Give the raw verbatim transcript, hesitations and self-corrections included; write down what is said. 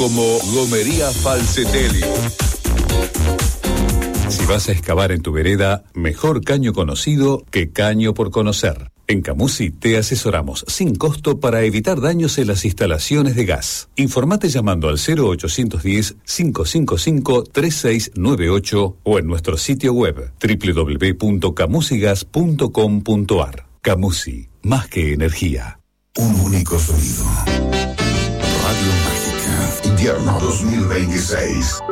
Como Gomería Falcetelli. Si vas a excavar en tu vereda, mejor caño conocido que caño por conocer. En Camusi te asesoramos sin costo para evitar daños en las instalaciones de gas. Informate llamando al cero ochocientos diez, cinco cinco cinco, tres seis nueve ocho o en nuestro sitio web doble u doble u doble u punto camusigas punto com punto ar. Camusi, más que energía. Un único sonido. Radio Mágica. Invierno dos mil veintiséis.